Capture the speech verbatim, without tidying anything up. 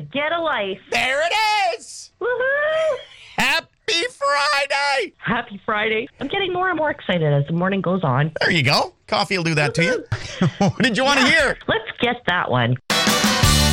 get a life. There it is. Woohoo! Happy Friday. Happy Friday. I'm getting more and more excited as the morning goes on. There you go. Coffee will do that to you. What did you want to Yeah, hear? Let's get that one.